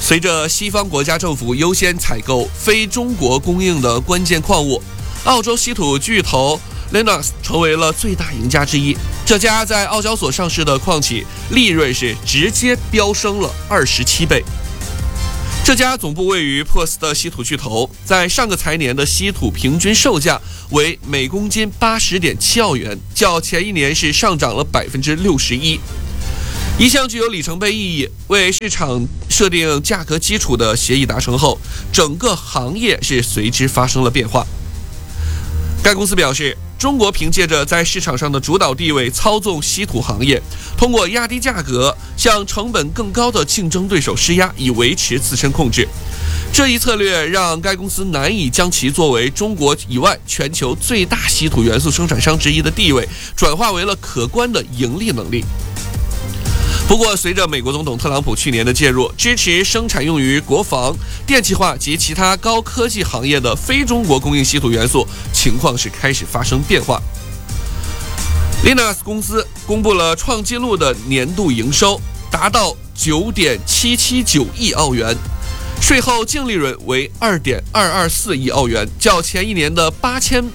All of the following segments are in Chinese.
随着西方国家政府优先采购非中国供应的关键矿物，澳洲稀土巨头 Lynas 成为了最大赢家之一。这家在澳交所上市的矿企利润是直接飙升了27倍。这家总部位于珀斯的稀土巨头，在上个财年的稀土平均售价为每公斤80.7澳元，较前一年是上涨了61%。一项具有里程碑意义、为市场设定价格基础的协议达成后，整个行业是随之发生了变化。该公司表示，中国凭借着在市场上的主导地位操纵稀土行业，通过压低价格向成本更高的竞争对手施压，以维持自身控制。这一策略让该公司难以将其作为中国以外全球最大稀土元素生产商之一的地位转化为了可观的盈利能力。不过，随着美国总统特朗普去年的介入，支持生产用于国防、电气化及其他高科技行业的非中国供应稀土元素，情况是开始发生变化。Lynas 公司公布了创纪录的年度营收，达到9.779亿澳元，税后净利润为2.224亿澳元，较前一年的800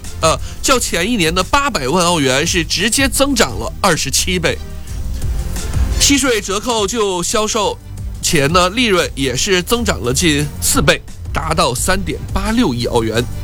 万澳元是直接增长了27倍。息税折扣就销售前呢，利润也是增长了近4倍，达到3.86亿澳元。